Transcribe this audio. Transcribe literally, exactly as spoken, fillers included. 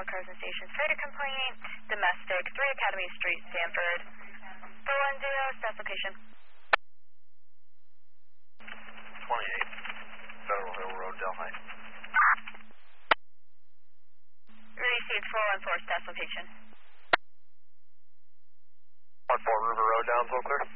cars and stations. Freighter complaint, domestic, three Academy Street, Sanford. four one zero, status location. twenty-eight, Federal Hill Road, Delhi. Received four one four, status location. one four River Road, down, so clear.